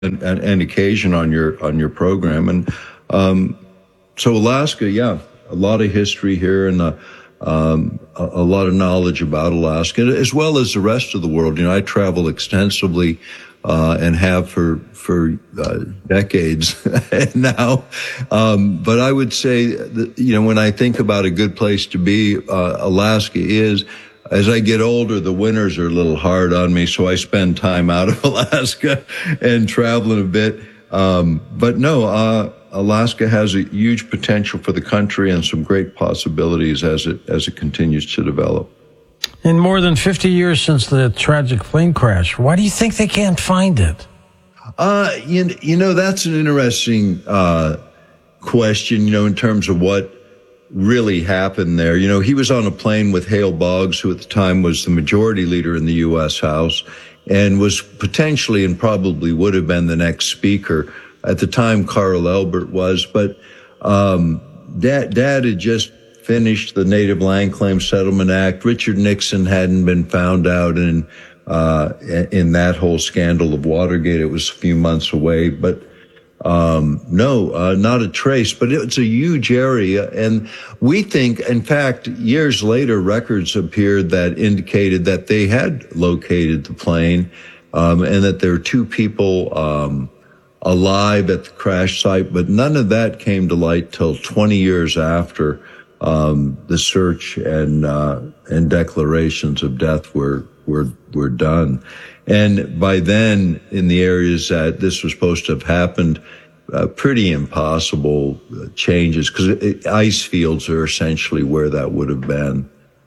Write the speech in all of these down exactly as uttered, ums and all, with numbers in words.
an, an, an occasion on your on your program, and um, so Alaska, yeah, a lot of history here, and uh, um, a, a lot of knowledge about Alaska, as well as the rest of the world. You know, I travel extensively uh, and have for for uh, decades now. Um, but I would say that, you know, when I think about a good place to be, uh, Alaska is. As I get older, the winters are a little hard on me, so I spend time out of Alaska and traveling a bit. Um, but no, uh, Alaska has a huge potential for the country and some great possibilities as it as it continues to develop. In more than fifty years since the tragic plane crash, why do you think they can't find it? Uh, you, you know, that's an interesting uh, question, you know, in terms of what really happened there. You know, he was on a plane with Hale Boggs, who at the time was the majority leader in the U S House and was potentially and probably would have been the next speaker. At the time, Carl Elbert was, but um, Dad, Dad had just finished the Native Land Claim Settlement Act. Richard Nixon hadn't been found out in, uh, in that whole scandal of Watergate. It was a few months away, but Um, no, uh, not a trace, but it's a huge area. And we think, in fact, years later, records appeared that indicated that they had located the plane, um, and that there were two people, um, alive at the crash site, but none of that came to light till twenty years after, um, the search and, uh, and declarations of death were, were, were done. And by then, in the areas that this was supposed to have happened, uh, pretty impossible changes, because ice fields are essentially where that would have been.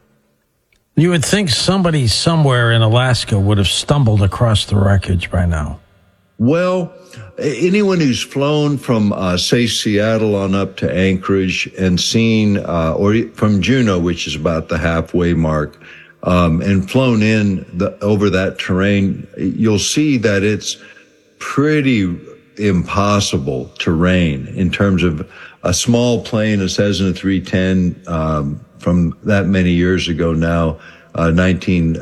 You would think somebody somewhere in Alaska would have stumbled across the wreckage by now. Well, anyone who's flown from, uh, say, Seattle on up to Anchorage and seen, uh, or from Juneau, which is about the halfway mark, Um, and flown in the, over that terrain, you'll see that it's pretty impossible terrain in terms of a small plane, a Cessna three ten, um, from that many years ago now, uh, nineteen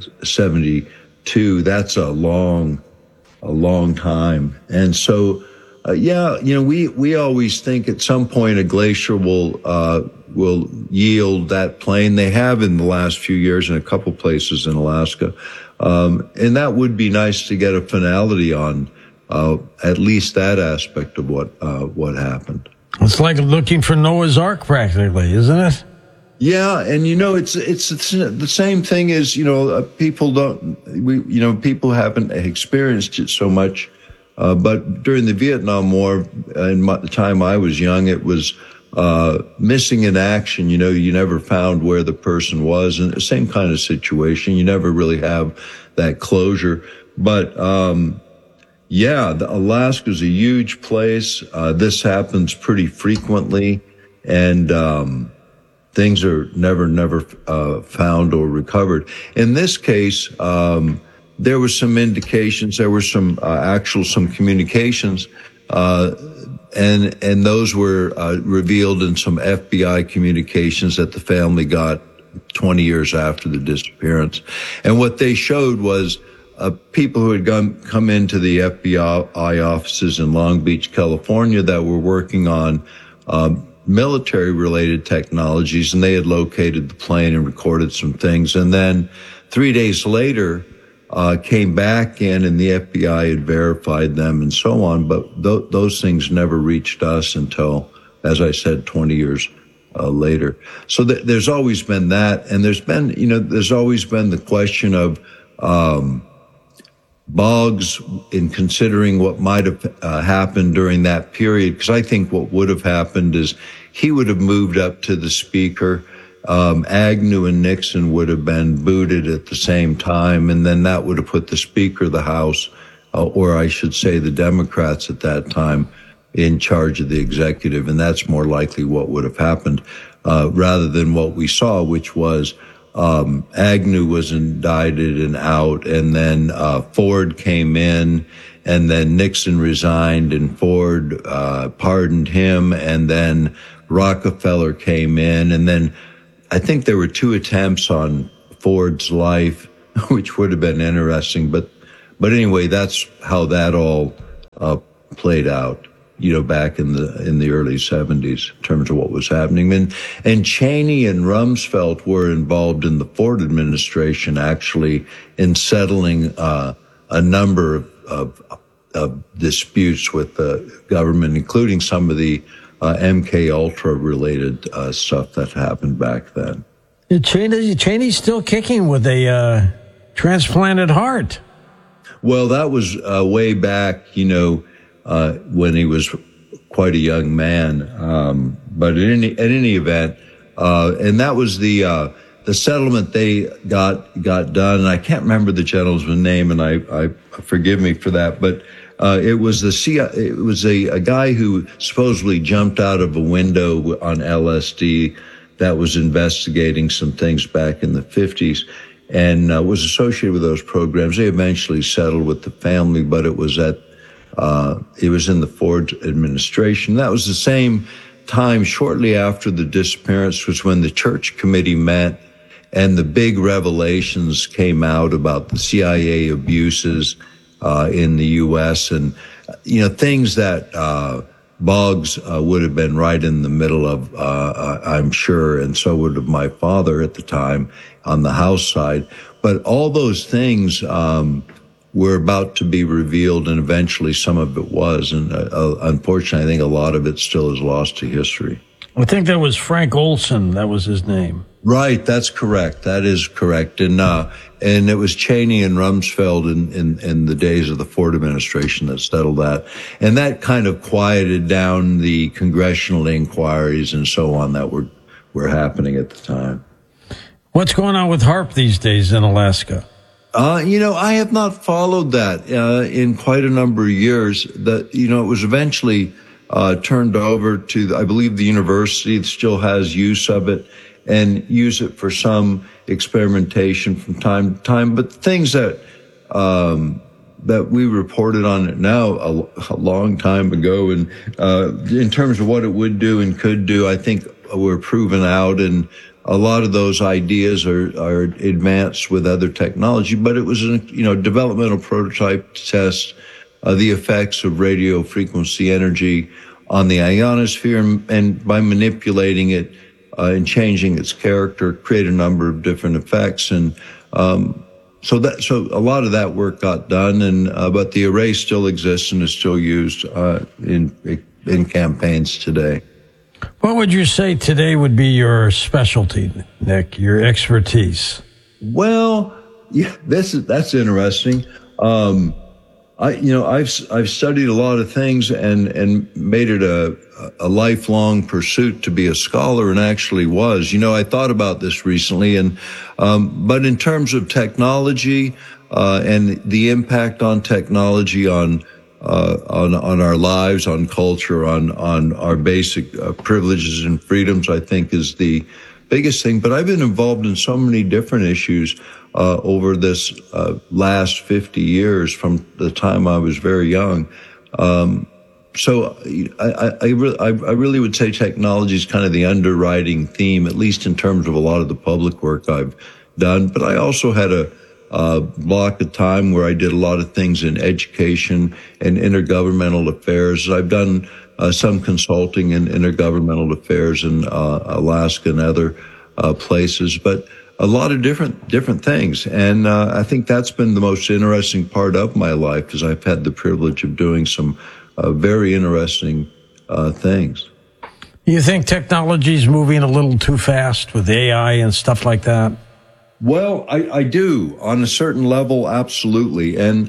seventy-two. That's a long, a long time. And so, uh, yeah, you know, we, we always think at some point a glacier will, uh, will yield that plane. They have in the last few years in a couple places in Alaska. Um, and that would be nice to get a finality on, uh, at least that aspect of what, uh, what happened. It's like looking for Noah's Ark practically, isn't it? Yeah. And, you know, it's, it's, it's the same thing as, you know, uh, people don't, we, you know, people haven't experienced it so much. Uh, but during the Vietnam War, uh, in my, the time I was young, it was, uh, missing in action. You know, you never found where the person was, and the same kind of situation. You never really have that closure. But, um, yeah, the, Alaska's a huge place. Uh, this happens pretty frequently, and, um, things are never, never, uh, found or recovered. In this case, um, there were some indications, there were some, uh, actual, some communications, uh, And, and those were, uh, revealed in some F B I communications that the family got twenty years after the disappearance. And what they showed was, uh, people who had come, come into the F B I offices in Long Beach, California, that were working on, um, military related technologies, and they had located the plane and recorded some things. And then three days later, Uh, came back in, and the F B I had verified them and so on, but th- those things never reached us until, as I said, twenty years uh, later. So th- there's always been that, and there's been, you know, there's always been the question of um, Boggs in considering what might have uh, happened during that period, because I think what would have happened is he would have moved up to the speaker. Um, Agnew and Nixon would have been booted at the same time, and then that would have put the Speaker of the House, uh, or I should say the Democrats at that time, in charge of the executive, and that's more likely what would have happened, uh, rather than what we saw, which was um, Agnew was indicted and out, and then uh, Ford came in, and then Nixon resigned, and Ford uh, pardoned him, and then Rockefeller came in, and then I think there were two attempts on Ford's life, which would have been interesting. But, but anyway, that's how that all uh, played out, you know, back in the in the early seventies in terms of what was happening. And and Cheney and Rumsfeld were involved in the Ford administration, actually, in settling uh, a number of, of, of disputes with the government, including some of the uh, M K Ultra related uh, stuff that happened back then. Cheney, Cheney's still kicking with a uh, transplanted heart. Well, that was uh, way back, you know, uh, when he was quite a young man. Um, but in any, at any event, uh, and that was the, uh, the settlement they got, got done. And I can't remember the gentleman's name, and I, I forgive me for that, but, uh, it was the C I A, it was a, a guy who supposedly jumped out of a window on L S D that was investigating some things back in the fifties. And uh, was associated with those programs. They eventually settled with the family, but it was at uh, it was in the Ford administration. That was the same time, shortly after the disappearance, was when the Church Committee met, and the big revelations came out about the C I A abuses uh, in the U S and you know things that uh, Boggs uh, would have been right in the middle of, uh, I'm sure, and so would have my father at the time on the House side. But all those things um, were about to be revealed, and eventually some of it was. And uh, unfortunately, I think a lot of it still is lost to history. I think that was Frank Olson. That was his name. Right, that's correct. That is correct. And uh, and it was Cheney and Rumsfeld in, in, in the days of the Ford administration that settled that. And that kind of quieted down the congressional inquiries and so on that were, were happening at the time. What's going on with HAARP these days in Alaska? Uh, you know, I have not followed that uh, in quite a number of years. That, you know, it was eventually uh, turned over to, I believe, the university still has use of it and use it for some experimentation from time to time. But things that um, that we reported on it now a, a long time ago, and uh, in terms of what it would do and could do, I think were proven out, and a lot of those ideas are, are advanced with other technology. But it was a you know developmental prototype to test uh, the effects of radio frequency energy on the ionosphere, and, and by manipulating it uh, and changing its character, create a number of different effects. And um, so that so a lot of that work got done, and uh, but the array still exists and is still used uh, in in campaigns today. What would you say today would be your specialty, Nick, your expertise? Well, yeah, this is, that's interesting. Um, I, you know, I've, I've studied a lot of things and, and made it a, a lifelong pursuit to be a scholar, and actually was. You know, I thought about this recently, and, um, but in terms of technology, uh, and the impact on technology on, Uh, on, on our lives, on culture, on, on our basic uh, privileges and freedoms, I think is the biggest thing. But I've been involved in so many different issues, uh, over this, uh, last fifty years from the time I was very young. Um, so I, I, I, re- I really would say technology is kind of the underwriting theme, at least in terms of a lot of the public work I've done. But I also had a, Uh, block of time where I did a lot of things in education and intergovernmental affairs. I've done uh, some consulting in intergovernmental affairs in uh, Alaska and other uh, places, but a lot of different different things. And uh, I think that's been the most interesting part of my life, because I've had the privilege of doing some uh, very interesting uh, things. You think technology is moving a little too fast with A I and stuff like that? Well, I, I do, on a certain level, absolutely. And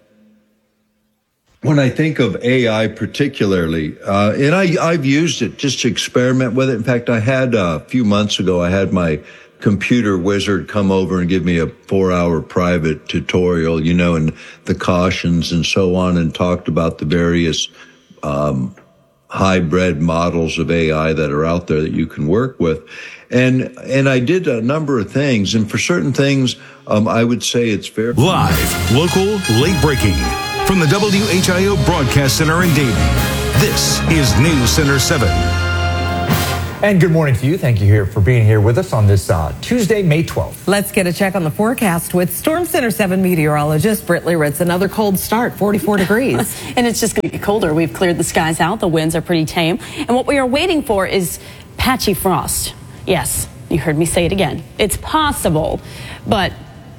when I think of A I particularly, uh, and I, I've used it just to experiment with it. In fact, I had uh, a few months ago, I had my computer wizard come over and give me a four hour private tutorial, you know, and the cautions and so on, and talked about the various um hybrid models of A I that are out there that you can work with. And and I did a number of things, and for certain things, um, I would say it's fair. Live, local, late breaking, from the W H I O Broadcast Center in Davie, this is News Center seven. And good morning to you. Thank you here for being here with us on this uh, Tuesday, May twelfth. Let's get a check on the forecast with Storm Center seven meteorologist Britley Ritz. Another cold start, forty-four degrees. And it's just going to get colder. We've cleared the skies out. The winds are pretty tame. And what we are waiting for is patchy frost. Yes, you heard me say it again. It's possible, but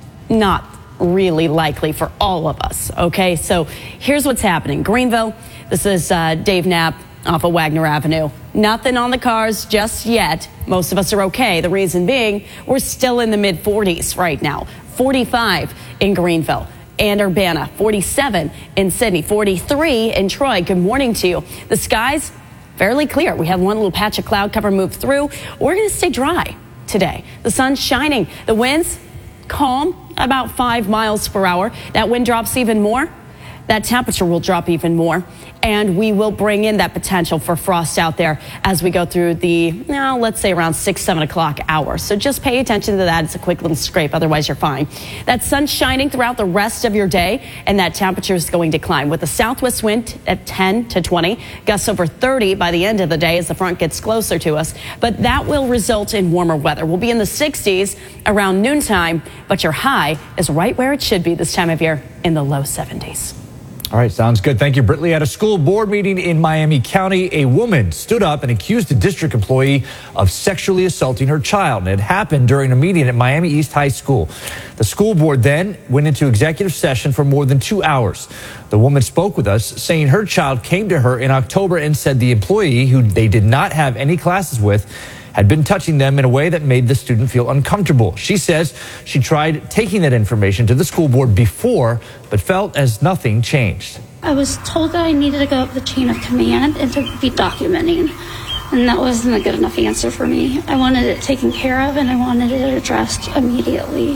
not really likely for all of us. Okay, so here's what's happening. Greenville, this is uh, Dave Knapp off of Wagner Avenue. Nothing on the cars just yet. Most of us are okay. The reason being, we're still in the mid forties right now. forty-five in Greenville and Urbana, forty-seven in Sydney, forty-three in Troy. Good morning to you. The skies fairly clear. We have one little patch of cloud cover move through. We're going to stay dry today. The sun's shining. The winds calm, about five miles per hour. That wind drops even more. That temperature will drop even more, and we will bring in that potential for frost out there as we go through the, now let's say around six, seven o'clock hour. So just pay attention to that. It's a quick little scrape. Otherwise, you're fine. That sun's shining throughout the rest of your day, and that temperature is going to climb with a southwest wind at ten to twenty, gusts over thirty by the end of the day as the front gets closer to us. But that will result in warmer weather. We'll be in the sixties around noontime, but your high is right where it should be this time of year in the low seventies. All right, sounds good. Thank you, Britley. At a school board meeting in Miami County, a woman stood up and accused a district employee of sexually assaulting her child. And it happened during a meeting at Miami East High School. The school board then went into executive session for more than two hours. The woman spoke with us, saying her child came to her in October and said the employee, who they did not have any classes with, had been touching them in a way that made the student feel uncomfortable. She says she tried taking that information to the school board before, but felt as nothing changed. I was told that I needed to go up the chain of command and to be documenting, and that wasn't a good enough answer for me. I wanted it taken care of, and I wanted it addressed immediately.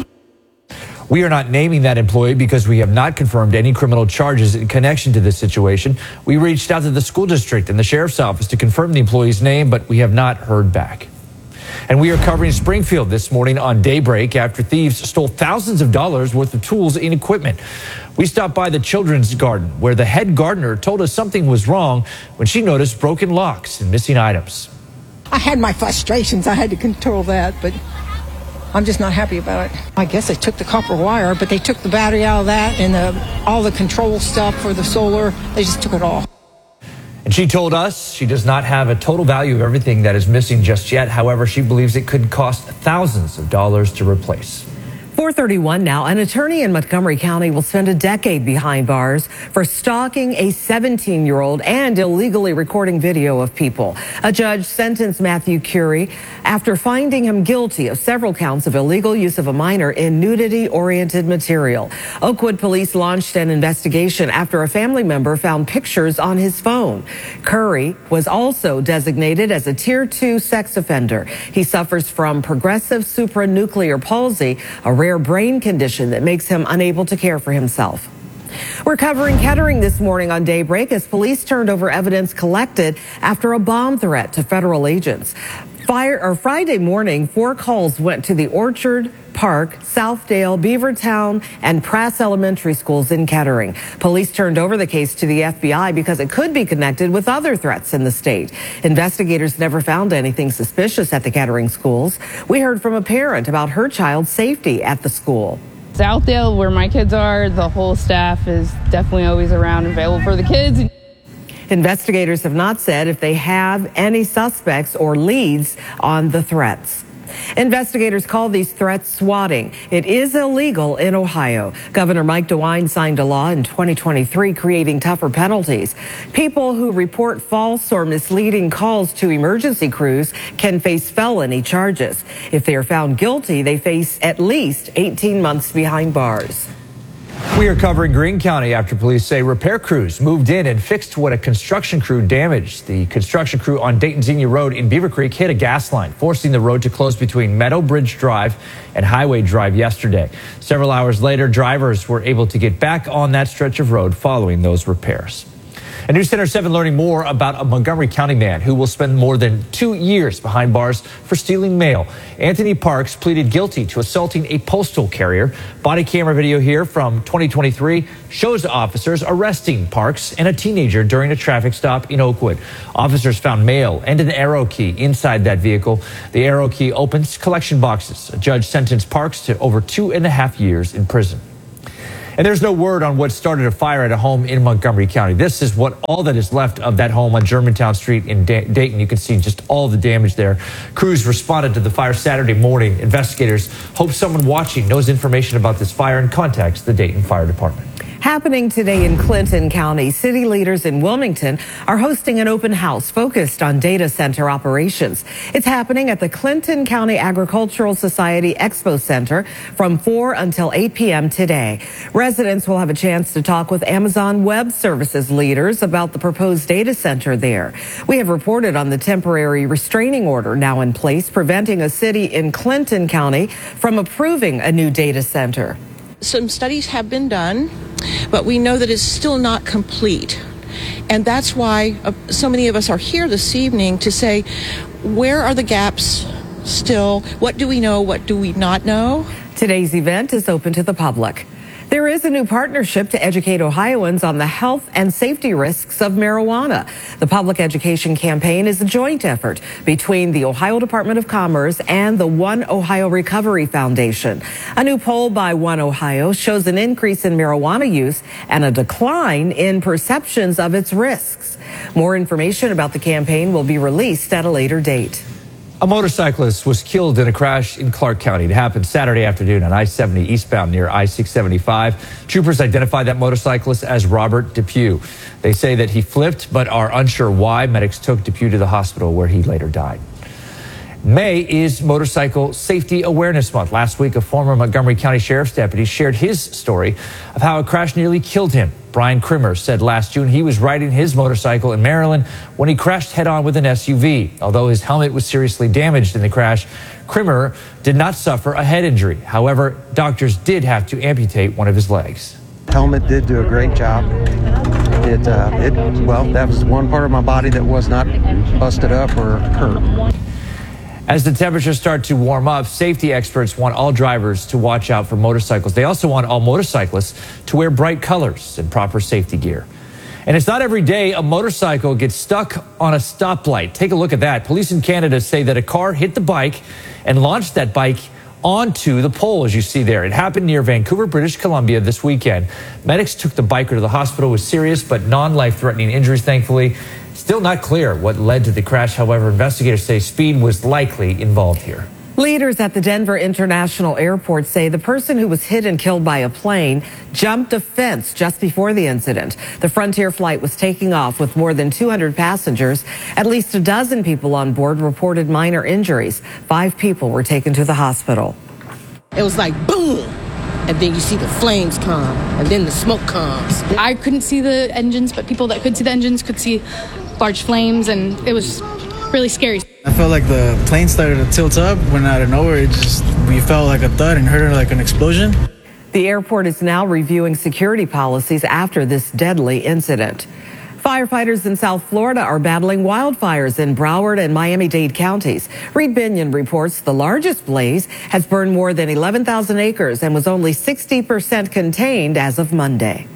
We are not naming that employee because we have not confirmed any criminal charges in connection to this situation. We reached out to the school district and the sheriff's office to confirm the employee's name, but we have not heard back. And we are covering Springfield this morning on Daybreak after thieves stole thousands of dollars worth of tools and equipment. We stopped by the children's garden where the head gardener told us something was wrong when she noticed broken locks and missing items. I had my frustrations. I had to control that, but I'm just not happy about it. I guess they took the copper wire, but they took the battery out of that and the, all the control stuff for the solar. They just took it all. And she told us she does not have a total value of everything that is missing just yet. However, she believes it could cost thousands of dollars to replace. four thirty-one now. An attorney in Montgomery County will spend a decade behind bars for stalking a seventeen-year-old and illegally recording video of people. A judge sentenced Matthew Curie after finding him guilty of several counts of illegal use of a minor in nudity-oriented material. Oakwood police launched an investigation after a family member found pictures on his phone. Curry was also designated as a Tier two sex offender. He suffers from progressive supranuclear palsy, a rare brain condition that makes him unable to care for himself. We're covering Kettering this morning on Daybreak as police turned over evidence collected after a bomb threat to federal agents. Fire, or Friday morning, four calls went to the Orchard Park, Southdale, Beavertown, and Prass Elementary schools in Kettering. Police turned over the case to the F B I because it could be connected with other threats in the state. Investigators never found anything suspicious at the Kettering schools. We heard from a parent about her child's safety at the school. Southdale, where my kids are, the whole staff is definitely always around, available for the kids. Investigators have not said if they have any suspects or leads on the threats. Investigators call these threats swatting. It is illegal in Ohio. Governor Mike DeWine signed a law in twenty twenty-three creating tougher penalties. People who report false or misleading calls to emergency crews can face felony charges. If they are found guilty, they face at least eighteen months behind bars. We are covering Greene County after police say repair crews moved in and fixed what a construction crew damaged. The construction crew on Dayton Xenia Road in Beaver Creek hit a gas line, forcing the road to close between Meadow Bridge Drive and Highway Drive yesterday. Several hours later, drivers were able to get back on that stretch of road following those repairs. And News Center seven learning more about a Montgomery County man who will spend more than two years behind bars for stealing mail. Anthony Parks pleaded guilty to assaulting a postal carrier. Body camera video here from twenty twenty-three shows officers arresting Parks and a teenager during a traffic stop in Oakwood. Officers found mail and an arrow key inside that vehicle. The arrow key opens collection boxes. A judge sentenced Parks to over two and a half years in prison. And there's no word on what started a fire at a home in Montgomery County. This is what all that is left of that home on Germantown Street in Dayton. You can see just all the damage there. Crews responded to the fire Saturday morning. Investigators hope someone watching knows information about this fire and contacts the Dayton Fire Department. Happening today in Clinton County, city leaders in Wilmington are hosting an open house focused on data center operations. It's happening at the Clinton County Agricultural Society Expo Center from four until eight p.m. today. Residents will have a chance to talk with Amazon Web Services leaders about the proposed data center there. We have reported on the temporary restraining order now in place, preventing a city in Clinton County from approving a new data center. Some studies have been done, but we know that it's still not complete. And that's why uh, so many of us are here this evening to say, where are the gaps still? What do we know? What do we not know? Today's event is open to the public. There is a new partnership to educate Ohioans on the health and safety risks of marijuana. The public education campaign is a joint effort between the Ohio Department of Commerce and the One Ohio Recovery Foundation. A new poll by One Ohio shows an increase in marijuana use and a decline in perceptions of its risks. More information about the campaign will be released at a later date. A motorcyclist was killed in a crash in Clark County. It happened Saturday afternoon on I seventy eastbound near I six seventy-five. Troopers identified that motorcyclist as Robert Depew. They say that he flipped but are unsure why. Medics took Depew to the hospital where he later died. May is Motorcycle Safety Awareness Month. Last week, a former Montgomery County Sheriff's deputy shared his story of how a crash nearly killed him. Brian Krimmer said last June he was riding his motorcycle in Maryland when he crashed head-on with an S U V. Although his helmet was seriously damaged in the crash, Krimmer did not suffer a head injury. However, doctors did have to amputate one of his legs. Helmet did do a great job. It, uh, it, well, that was one part of my body that was not busted up or hurt. As the temperatures start to warm up, safety experts want all drivers to watch out for motorcycles. They also want all motorcyclists to wear bright colors and proper safety gear. And it's not every day a motorcycle gets stuck on a stoplight. Take a look at that. Police in Canada say that a car hit the bike and launched that bike onto the pole, as you see there. It happened near Vancouver, British Columbia this weekend. Medics took the biker to the hospital with serious but non-life-threatening injuries, thankfully. Still not clear what led to the crash. However, investigators say speed was likely involved here. Leaders at the Denver International Airport say the person who was hit and killed by a plane jumped a fence just before the incident. The Frontier flight was taking off with more than two hundred passengers. At least a dozen people on board reported minor injuries. Five people were taken to the hospital. It was like boom, and then you see the flames come, and then the smoke comes. I couldn't see the engines, but people that could see the engines could see large flames, and it was really scary. I felt like the plane started to tilt up when out of nowhere it just, we felt like a thud and heard like an explosion. The airport is now reviewing security policies after this deadly incident. Firefighters in South Florida are battling wildfires in Broward and Miami-Dade counties. Reed Binion reports the largest blaze has burned more than eleven thousand acres and was only sixty percent contained as of Monday.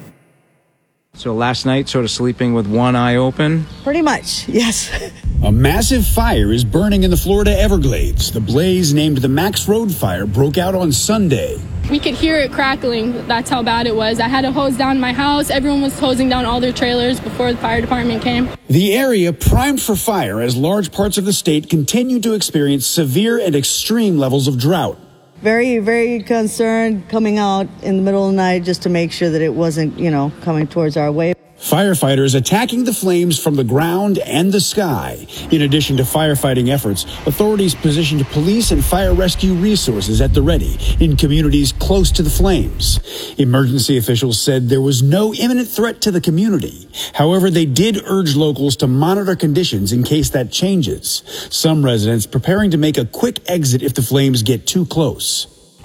So last night, sort of sleeping with one eye open? Pretty much, yes. A massive fire is burning in the Florida Everglades. The blaze, named the Max Road Fire, broke out on Sunday. We could hear it crackling. That's how bad it was. I had to hose down my house. Everyone was hosing down all their trailers before the fire department came. The area primed for fire as large parts of the state continue to experience severe and extreme levels of drought. Very, very concerned coming out in the middle of the night just to make sure that it wasn't, you know, coming towards our way. Firefighters attacking the flames from the ground and the sky. In addition to firefighting efforts, authorities positioned police and fire rescue resources at the ready in communities close to the flames. Emergency officials said there was no imminent threat to the community. However, they did urge locals to monitor conditions in case that changes. Some residents preparing to make a quick exit if the flames get too close.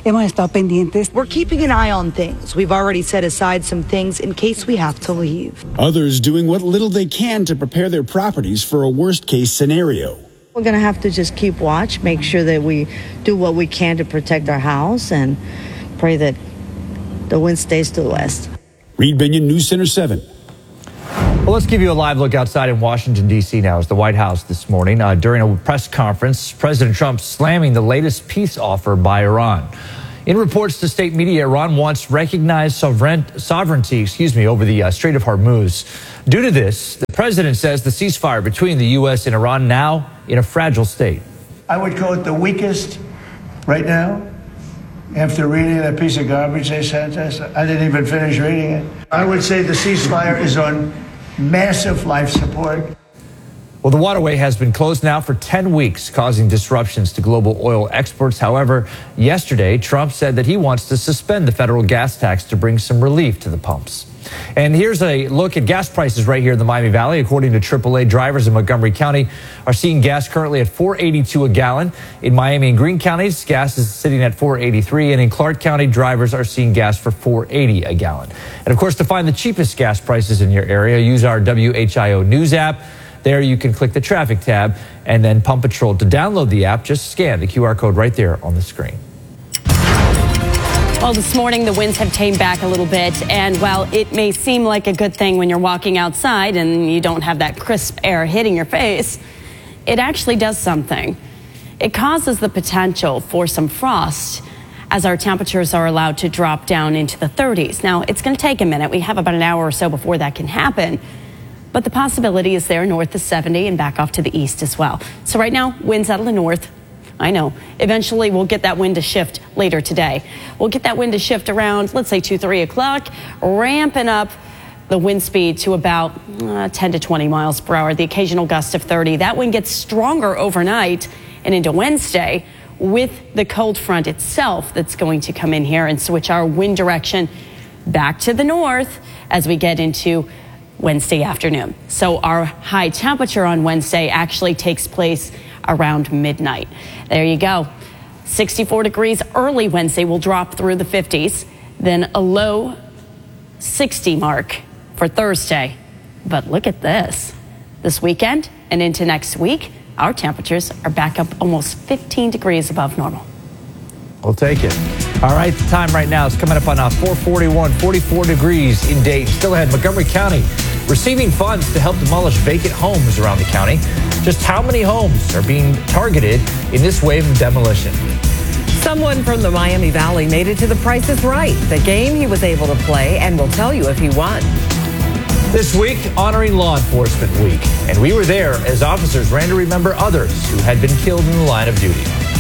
Hemos estado pendientes. We're keeping an eye on things. We've already set aside some things in case we have to leave. Others doing what little they can to prepare their properties for a worst-case scenario. We're going to have to just keep watch, make sure that we do what we can to protect our house, and pray that the wind stays to the west. Reed Binion, News Center seven. Well, let's give you a live look outside in Washington, D C now. It's the White House this morning. Uh, during a press conference, President Trump slamming the latest peace offer by Iran. In reports to state media, Iran wants recognized sovereign, sovereignty excuse me, over the uh, Strait of Hormuz. Due to this, the president says the ceasefire between the U S and Iran now in a fragile state. I would call it the weakest right now. After reading that piece of garbage they sent us, I didn't even finish reading it. I would say the ceasefire is on massive life support. Well, the waterway has been closed now for ten weeks, causing disruptions to global oil exports. However, yesterday, Trump said that he wants to suspend the federal gas tax to bring some relief to the pumps. And here's a look at gas prices right here in the Miami Valley. According to triple A, drivers in Montgomery County are seeing gas currently at four eighty-two a gallon. In Miami and Greene counties, gas is sitting at four eighty-three. And in Clark County, drivers are seeing gas for four eighty a gallon. And of course, to find the cheapest gas prices in your area, use our W H I O News app. There you can click the traffic tab and then Pump Patrol. To download the app, just scan the Q R code right there on the screen. Well, this morning the winds have tamed back a little bit, and while it may seem like a good thing when you're walking outside and you don't have that crisp air hitting your face, it actually does something. It causes the potential for some frost as our temperatures are allowed to drop down into the thirties. Now, it's going to take a minute. We have about an hour or so before that can happen, but the possibility is there north of seventy and back off to the east as well. So right now, winds out of the north. I know. Eventually, we'll get that wind to shift later today. We'll get that wind to shift around, let's say, two, three o'clock, ramping up the wind speed to about uh, ten to twenty miles per hour, the occasional gust of thirty. That wind gets stronger overnight and into Wednesday with the cold front itself that's going to come in here and switch our wind direction back to the north as we get into Wednesday afternoon. So our high temperature on Wednesday actually takes place around midnight. There you go. sixty-four degrees early Wednesday will drop through the fifties, then a low sixty mark for Thursday. But look at this. This weekend and into next week, our temperatures are back up almost fifteen degrees above normal. We'll take it. All right, the time right now is coming up on uh, four forty-one, forty-four degrees in Dayton. Still ahead, Montgomery County receiving funds to help demolish vacant homes around the county. Just how many homes are being targeted in this wave of demolition? Someone from the Miami Valley made it to The Price is Right, the game he was able to play, and will tell you if he won. This week, honoring Law Enforcement Week. And we were there as officers ran to remember others who had been killed in the line of duty.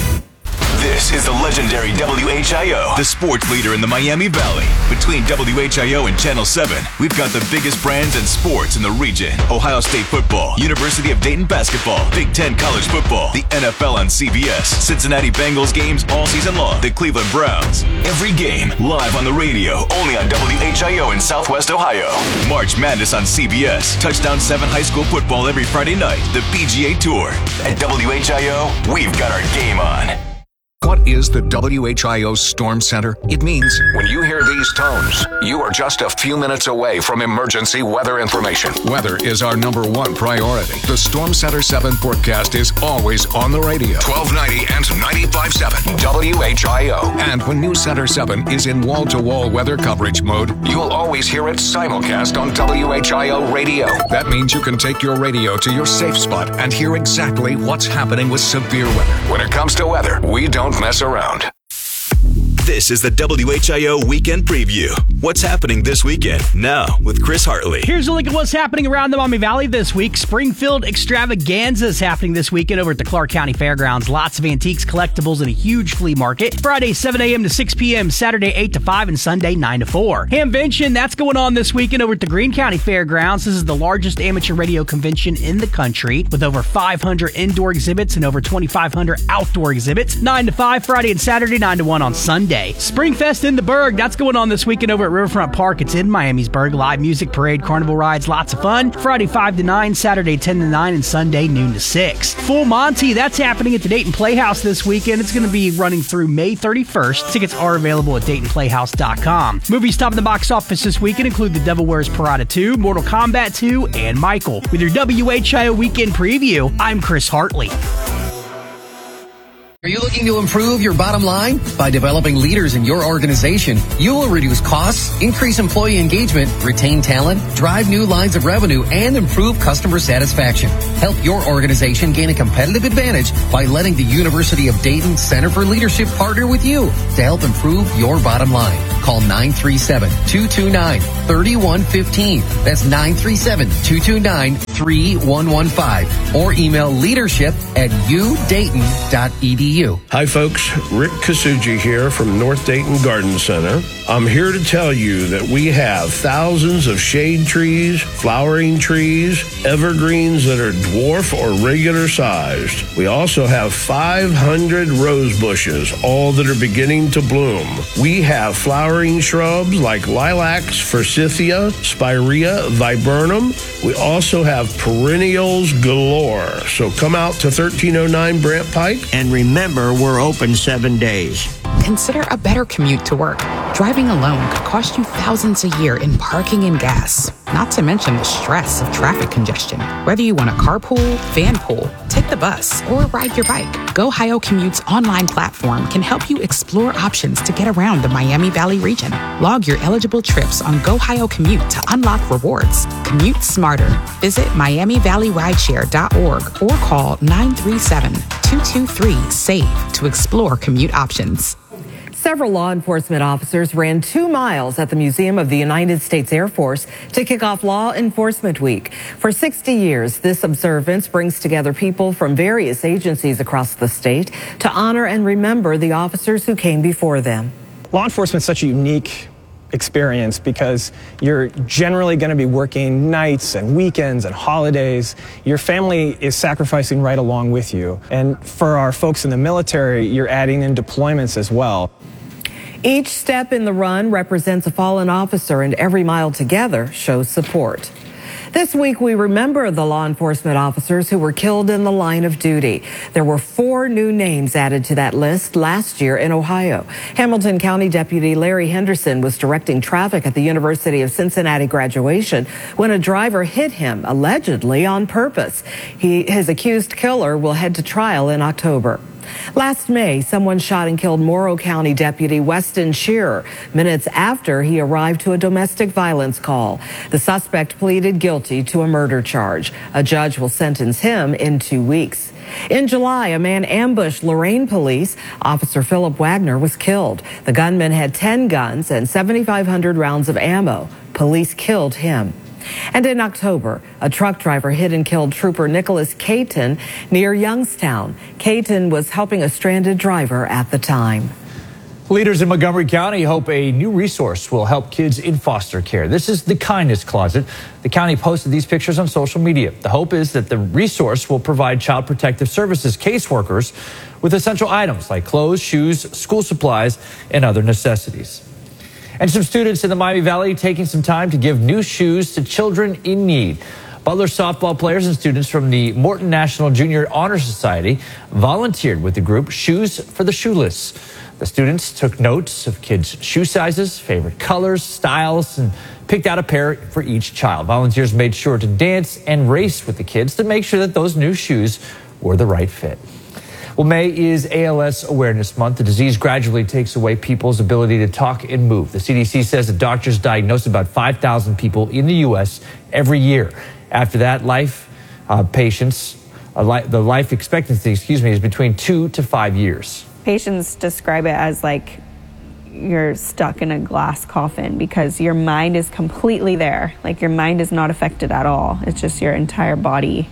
This is the legendary W H I O, the sports leader in the Miami Valley. Between W H I O and Channel seven, we've got the biggest brands and sports in the region. Ohio State football, University of Dayton basketball, Big Ten college football, the N F L on C B S, Cincinnati Bengals games all season long, the Cleveland Browns. Every game live on the radio, only on W H I O in Southwest Ohio. March Madness on C B S, Touchdown seven high school football every Friday night, the P G A Tour. At W H I O, we've got our game on. What is the W H I O Storm Center? It means when you hear these tones, you are just a few minutes away from emergency weather information. Weather is our number one priority. The Storm Center seven forecast is always on the radio. twelve ninety and ninety-five point seven W H I O. And when News Center seven is in wall-to-wall weather coverage mode, you'll always hear it simulcast on W H I O radio. That means you can take your radio to your safe spot and hear exactly what's happening with severe weather. When it comes to weather, we don't mess around. This is the W H I O Weekend Preview. What's happening this weekend? Now, with Chris Hartley. Here's a look at what's happening around the Miami Valley this week. Springfield Extravaganza is happening this weekend over at the Clark County Fairgrounds. Lots of antiques, collectibles, and a huge flea market. Friday, seven a.m. to six p.m., Saturday, eight to five, and Sunday, nine to four. Hamvention, that's going on this weekend over at the Greene County Fairgrounds. This is the largest amateur radio convention in the country with over five hundred indoor exhibits and over twenty-five hundred outdoor exhibits. nine to five, Friday and Saturday, nine to one on Sunday. Sunday. Springfest in the Berg, that's going on this weekend over at Riverfront Park. It's in Miami's Berg. Live music, parade, carnival rides, lots of fun. Friday five to nine, Saturday ten to nine, and Sunday noon to six. Full Monty, that's happening at the Dayton Playhouse this weekend. It's going to be running through May thirty-first. Tickets are available at Dayton Playhouse dot com. Movies top of the box office this weekend include The Devil Wears Prada two, Mortal Kombat two, and Michael. With your W H I O Weekend Preview, I'm Chris Hartley. Are you looking to improve your bottom line? By developing leaders in your organization, you will reduce costs, increase employee engagement, retain talent, drive new lines of revenue, and improve customer satisfaction. Help your organization gain a competitive advantage by letting the University of Dayton Center for Leadership partner with you to help improve your bottom line. Call nine three seven, two two nine, three one one five. That's nine three seven, two two nine, three one one five. Or email leadership at u dayton dot e d u. Hi folks, Rick Kasuji here from North Dayton Garden Center. I'm here to tell you that we have thousands of shade trees, flowering trees, evergreens that are dwarf or regular sized. We also have five hundred rose bushes, all that are beginning to bloom. We have flowering shrubs like lilacs, forsythia, spirea, viburnum. We also have perennials galore. So come out to thirteen oh nine Brant Pike. And remember, we're open seven days. Consider a better commute to work. Driving alone could cost you thousands a year in parking and gas, not to mention the stress of traffic congestion. Whether you want to carpool, van pool, take the bus, or ride your bike, GoHio Commute's online platform can help you explore options to get around the Miami Valley region. Log your eligible trips on GoHio Commute to unlock rewards. Commute smarter. Visit miami valley rideshare dot org or call nine three seven, two two three, SAVE to explore commute options. Several law enforcement officers ran two miles at the Museum of the United States Air Force to kick off Law Enforcement Week. For sixty years, this observance brings together people from various agencies across the state to honor and remember the officers who came before them. Law enforcement is such a unique experience because you're generally going to be working nights and weekends and holidays. Your family is sacrificing right along with you. And for our folks in the military, you're adding in deployments as well. Each step in the run represents a fallen officer, and every mile together shows support. This week, we remember the law enforcement officers who were killed in the line of duty. There were four new names added to that list last year in Ohio. Hamilton County Deputy Larry Henderson was directing traffic at the University of Cincinnati graduation when a driver hit him, allegedly on purpose. He, his accused killer will head to trial in October. Last May, someone shot and killed Morrow County Deputy Weston Shearer minutes after he arrived to a domestic violence call. The suspect pleaded guilty to a murder charge. A judge will sentence him in two weeks. In July, a man ambushed Lorain police. Officer Philip Wagner was killed. The gunman had ten guns and seventy-five hundred rounds of ammo. Police killed him. And in October, a truck driver hit and killed Trooper Nicholas Caton near Youngstown. Caton was helping a stranded driver at the time. Leaders in Montgomery County hope a new resource will help kids in foster care. This is the Kindness Closet. The county posted these pictures on social media. The hope is that the resource will provide Child Protective Services caseworkers with essential items like clothes, shoes, school supplies, and other necessities. And some students in the Miami Valley taking some time to give new shoes to children in need. Butler softball players and students from the Morton National Junior Honor Society volunteered with the group Shoes for the Shoeless. The students took notes of kids' shoe sizes, favorite colors, styles, and picked out a pair for each child. Volunteers made sure to dance and race with the kids to make sure that those new shoes were the right fit. Well, May is A L S Awareness Month. The disease gradually takes away people's ability to talk and move. The C D C says that doctors diagnose about five thousand people in the U S every year. After that, life uh, patients, uh, li- the life expectancy, excuse me, is between two to five years. Patients describe it as like you're stuck in a glass coffin because your mind is completely there. Like your mind is not affected at all. It's just your entire body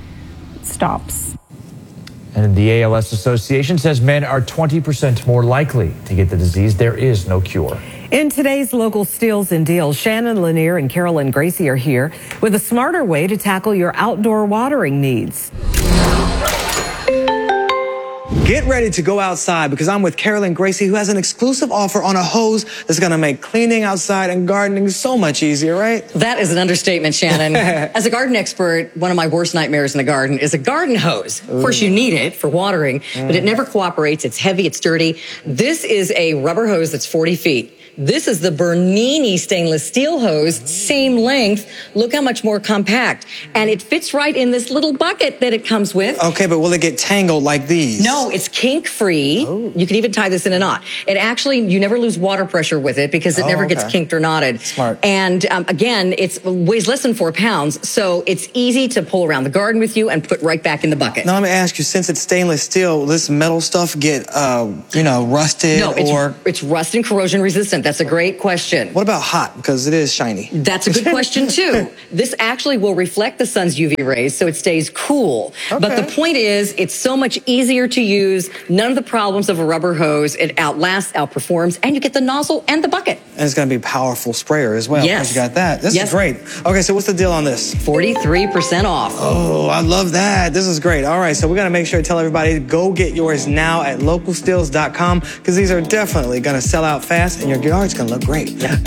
stops. And the A L S Association says men are twenty percent more likely to get the disease. There is no cure. In today's local steals and deals, Shannon Lanier and Carolyn Gracie are here with a smarter way to tackle your outdoor watering needs. Get ready to go outside because I'm with Carolyn Gracie, who has an exclusive offer on a hose that's going to make cleaning outside and gardening so much easier, right? That is an understatement, Shannon. As a garden expert, one of my worst nightmares in the garden is a garden hose. Of course, you need it for watering, mm. but it never cooperates. It's heavy, it's dirty. This is a rubber hose that's forty feet. This is the Bernini stainless steel hose, same length. Look how much more compact. And it fits right in this little bucket that it comes with. Okay, but will it get tangled like these? No, it's kink-free. Oh. You can even tie this in a knot. It actually, you never lose water pressure with it because it oh, never okay. gets kinked or knotted. Smart. And um, again, it weighs less than four pounds, so it's easy to pull around the garden with you and put right back in the bucket. Now, let me ask you, since it's stainless steel, will this metal stuff get, uh, you know, rusted no, it's, or? it's rust and corrosion resistant. That's a great question. What about hot? Because it is shiny. That's a good question, too. This actually will reflect the sun's U V rays, so it stays cool. Okay. But the point is, it's so much easier to use. None of the problems of a rubber hose. It outlasts, outperforms, and you get the nozzle and the bucket. And it's going to be a powerful sprayer as well. Yes. You got that. This yes. is great. Okay, so what's the deal on this? forty-three percent off. Oh, I love that. This is great. All right, so we got to make sure to tell everybody to go get yours now at local steels dot com because these are definitely going to sell out fast and your yard's going to look great. Yeah.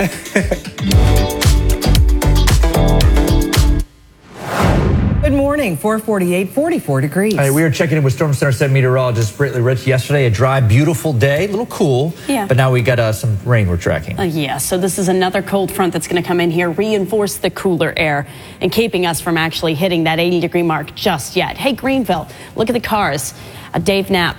Good morning, four forty-eight, forty-four degrees. Hey, we were checking in with Storm Center seven meteorologist Brittany Rich yesterday. A dry, beautiful day, a little cool. Yeah. But now we got uh, some rain we're tracking. Uh, yeah, so this is another cold front that's going to come in here, reinforce the cooler air and keeping us from actually hitting that eighty degree mark just yet. Hey, Greenville, look at the cars. Uh, Dave Knapp.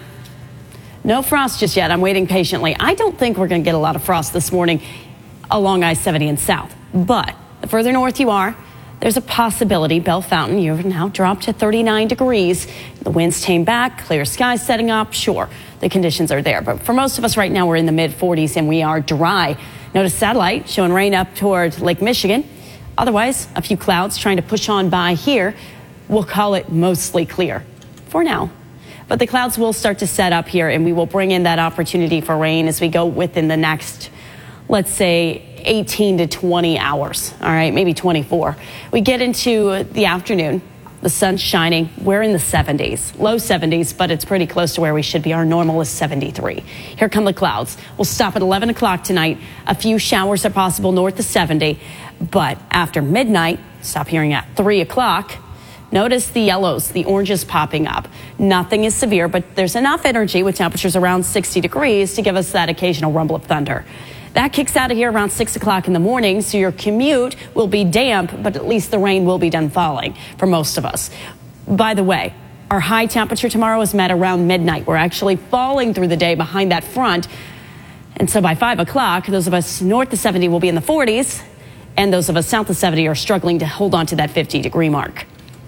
No frost just yet. I'm waiting patiently. I don't think we're going to get a lot of frost this morning along I seventy and south. But the further north you are, there's a possibility. Bell Fountain, you've now dropped to thirty-nine degrees. The winds tame back, clear skies setting up. Sure, the conditions are there. But for most of us right now, we're in the mid forties and we are dry. Notice satellite showing rain up toward Lake Michigan. Otherwise, a few clouds trying to push on by here. We'll call it mostly clear for now. But the clouds will start to set up here and we will bring in that opportunity for rain as we go within the next, let's say, eighteen to twenty hours. All right, maybe twenty-four. We get into the afternoon. The sun's shining. We're in the seventies, low seventies, but it's pretty close to where we should be. Our normal is seventy-three. Here come the clouds. We'll stop at eleven o'clock tonight. A few showers are possible north of seventy, but after midnight, stop hearing at three o'clock. Notice the yellows, the oranges popping up. Nothing is severe, but there's enough energy with temperatures around sixty degrees to give us that occasional rumble of thunder. That kicks out of here around six o'clock in the morning, so your commute will be damp, but at least the rain will be done falling for most of us. By the way, our high temperature tomorrow is met around midnight. We're actually falling through the day behind that front. And so by five o'clock, those of us north of seventy will be in the forties, and those of us south of seventy are struggling to hold on to that fifty degree mark.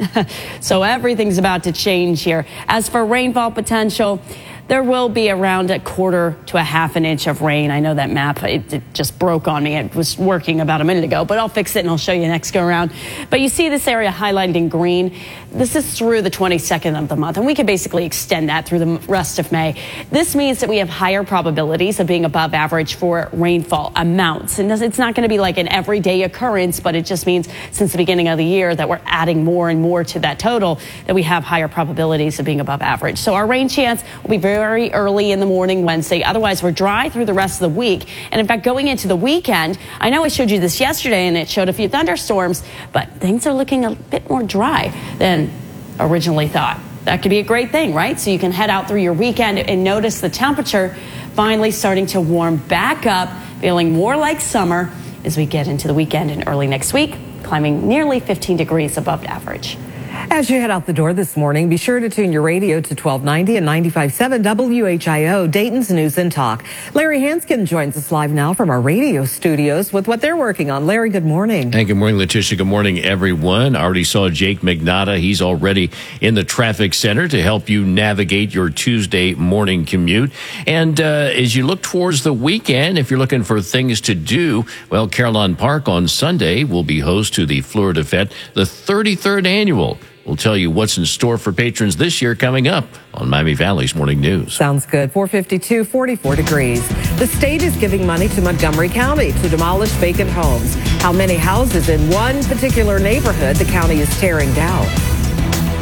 So everything's about to change here. As for rainfall potential, there will be around a quarter to a half an inch of rain. I know that map, it, it just broke on me. It was working about a minute ago, but I'll fix it and I'll show you next go around. But you see this area highlighted in green. This is through the twenty-second of the month, and we can basically extend that through the rest of May. This means that we have higher probabilities of being above average for rainfall amounts. And it's not going to be like an everyday occurrence, but it just means since the beginning of the year that we're adding more and more to that total, that we have higher probabilities of being above average. So our rain chance will be very very early in the morning Wednesday. Otherwise, we're dry through the rest of the week. And in fact, going into the weekend, I know I showed you this yesterday and it showed a few thunderstorms, but things are looking a bit more dry than originally thought. That could be a great thing, right? So you can head out through your weekend and notice the temperature finally starting to warm back up, feeling more like summer as we get into the weekend and early next week, climbing nearly fifteen degrees above average. As you head out the door this morning, be sure to tune your radio to twelve ninety and ninety-five point seven W H I O, Dayton's News and Talk. Larry Hanskin joins us live now from our radio studios with what they're working on. Larry, good morning. Hey, good morning, Letitia. Good morning, everyone. I already saw Jake McNada. He's already in the traffic center to help you navigate your Tuesday morning commute. And uh, as you look towards the weekend, if you're looking for things to do, well, Caroline Park on Sunday will be host to the Florida Fete, the thirty-third annual. We'll tell you what's in store for patrons this year coming up on Miami Valley's Morning News. Sounds good. four fifty-two, forty-four degrees. The state is giving money to Montgomery County to demolish vacant homes. How many houses in one particular neighborhood the county is tearing down?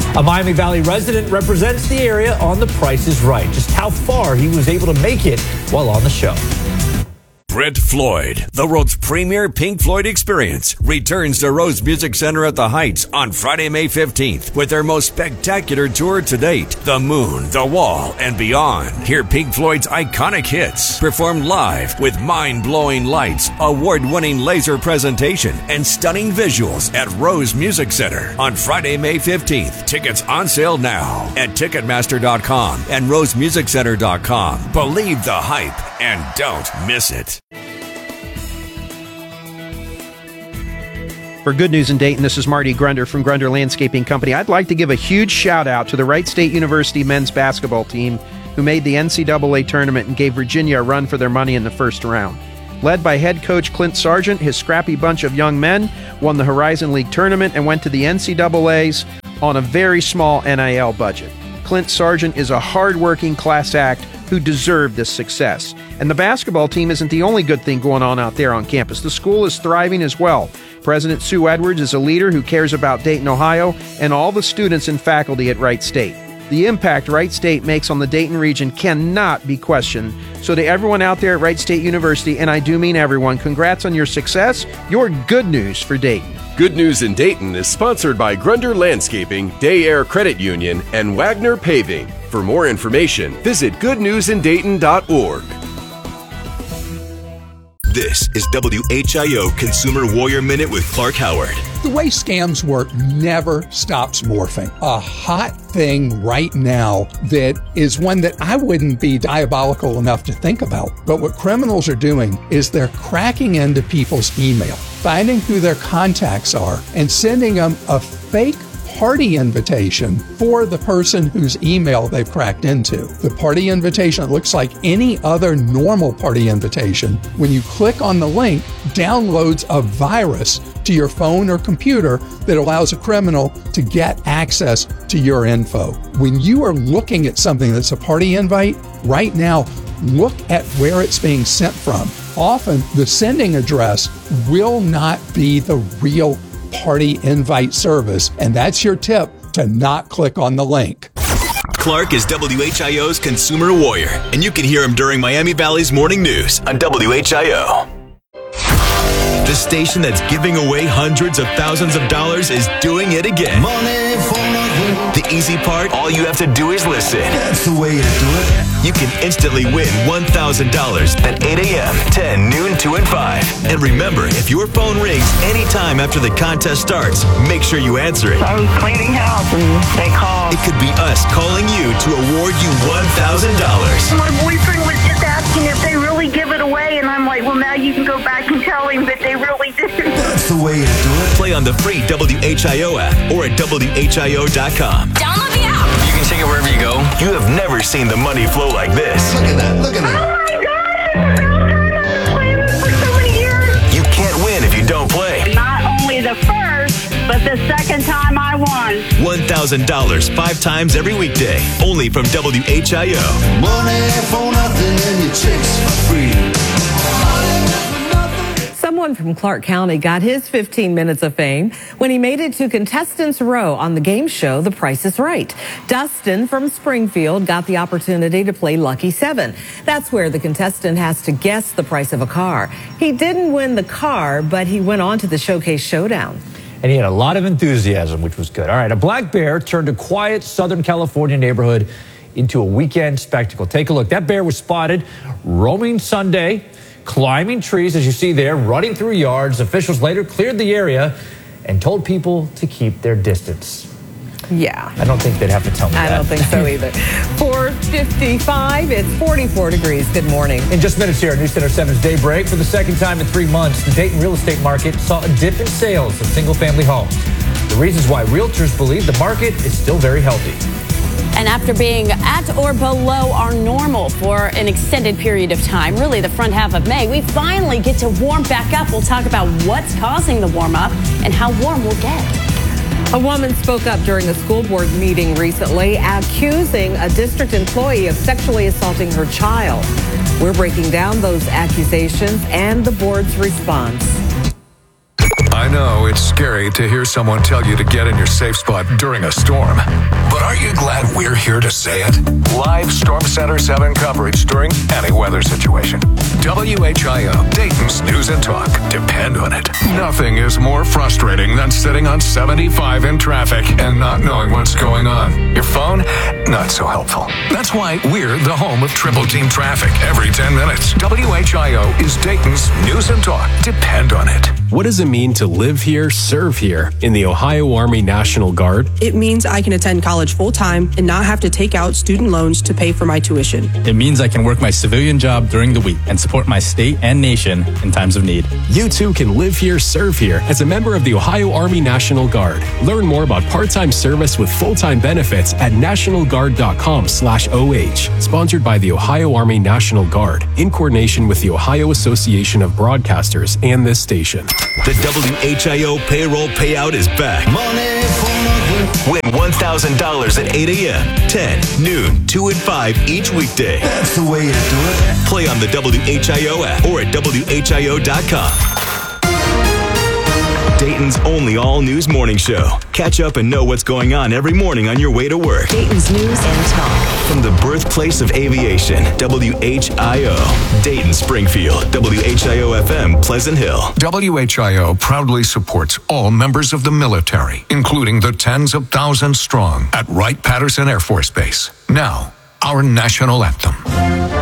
A Miami Valley resident represents the area on The Price is Right. Just how far he was able to make it while on the show. Brent Floyd, the world's premier Pink Floyd experience, returns to Rose Music Center at the Heights on Friday, May fifteenth with their most spectacular tour to date, The Moon, The Wall, and Beyond. Hear Pink Floyd's iconic hits performed live with mind-blowing lights, award-winning laser presentation, and stunning visuals at Rose Music Center on Friday, May fifteenth. Tickets on sale now at Ticketmaster dot com and Rose Music Center dot com. Believe the hype and don't miss it. For Good News in Dayton, this is Marty Grunder from Grunder Landscaping Company. I'd like to give a huge shout out to the Wright State University men's basketball team who made the N C double A tournament and gave Virginia a run for their money in the first round. Led by head coach Clint Sargent, his scrappy bunch of young men won the Horizon League tournament and went to the N C double A's on a very small N I L budget. Clint Sargent is a hard-working class act who deserved this success. And the basketball team isn't the only good thing going on out there on campus. The school is thriving as well. President Sue Edwards is a leader who cares about Dayton, Ohio, and all the students and faculty at Wright State. The impact Wright State makes on the Dayton region cannot be questioned. So to everyone out there at Wright State University, and I do mean everyone, congrats on your success. You're good news for Dayton. Good News in Dayton is sponsored by Grunder Landscaping, Day Air Credit Union, and Wagner Paving. For more information, visit good news in dayton dot org. This is W H I O Consumer Warrior Minute with Clark Howard. The way scams work never stops morphing. A hot thing right now that is one that I wouldn't be diabolical enough to think about. But what criminals are doing is they're cracking into people's email, finding who their contacts are, and sending them a fake party invitation for the person whose email they've cracked into. The party invitation looks like any other normal party invitation. When you click on the link, downloads a virus to your phone or computer that allows a criminal to get access to your info. When you are looking at something that's a party invite, right now, look at where it's being sent from. Often, the sending address will not be the real party invite service, and that's your tip to not click on the link. Clark is W H I O's Consumer Warrior, and you can hear him during Miami Valley's Morning News on W H I O. The station that's giving away hundreds of thousands of dollars is doing it again. Money for nothing. The easy part, all you have to do is listen. That's the way to do it. You can instantly win one thousand dollars at eight a.m., ten, noon, two, and five. And remember, if your phone rings anytime after the contest starts, make sure you answer it. I was cleaning house and they called. It could be us calling you to award you one thousand dollars. My boyfriend was just asking if they really give it away, and I'm like, well, now you can go back and tell him that they really did. That's the way to do it. Play on the free W H I O app or at W H I O dot com. Download the app. You can take it wherever you go. You have never seen the money flow like this. Look at that. Look at that. Oh my God! I've been playing for so many years. You can't win if you don't play. Not only the first, but the second time I won. one thousand dollars five times every weekday. Only from W H I O. Money for nothing and your chicks for free. Someone from Clark County got his fifteen minutes of fame when he made it to Contestants Row on the game show The Price is Right. Dustin from Springfield got the opportunity to play Lucky Seven. That's where the contestant has to guess the price of a car. He didn't win the car, but he went on to the Showcase Showdown. And he had a lot of enthusiasm, which was good. All right, a black bear turned a quiet Southern California neighborhood into a weekend spectacle. Take a look. That bear was spotted roaming Sunday, climbing trees, as you see there, running through yards. Officials later cleared the area and told people to keep their distance. Yeah. I don't think they'd have to tell me I that. don't think so either. four fifty-five, it's forty-four degrees. Good morning. In just minutes here, News Center seven's Daybreak. For the second time in three months, the Dayton real estate market saw a dip in sales of single-family homes. The reasons why realtors believe the market is still very healthy. And after being at or below our normal for an extended period of time, really the front half of May, we finally get to warm back up. We'll talk about what's causing the warm up and how warm we'll get. A woman spoke up during a school board meeting recently, accusing a district employee of sexually assaulting her child. We're breaking down those accusations and the board's response. I'm know it's scary to hear someone tell you to get in your safe spot during a storm. But aren't you glad we're here to say it? Live Storm Center seven coverage during any weather situation. W H I O, Dayton's News and Talk. Depend on it. Nothing is more frustrating than sitting on seventy-five in traffic and not knowing what's going on. Your phone, not so helpful. That's why we're the home of Triple Team Traffic every ten minutes. W H I O is Dayton's News and Talk. Depend on it. What does it mean to live here, serve here in the Ohio Army National Guard? It means I can attend college full-time and not have to take out student loans to pay for my tuition. It means I can work my civilian job during the week and support my state and nation in times of need. You too can live here, serve here as a member of the Ohio Army National Guard. Learn more about part-time service with full-time benefits at national guard dot com slash O H. Sponsored by the Ohio Army National Guard in coordination with the Ohio Association of Broadcasters and this station. The W H I O payroll payout is back. Win one thousand dollars at eight a.m., ten, noon, two, and five each weekday. That's the way to do it. Play on the W H I O app or at W H I O dot com. Dayton's only all-news morning show. Catch up and know what's going on every morning on your way to work. Dayton's News and Talk. From the birthplace of aviation, W H I O. Dayton, Springfield, W H I O F M, Pleasant Hill. W H I O proudly supports all members of the military, including the tens of thousands strong at Wright-Patterson Air Force Base. Now, our national anthem.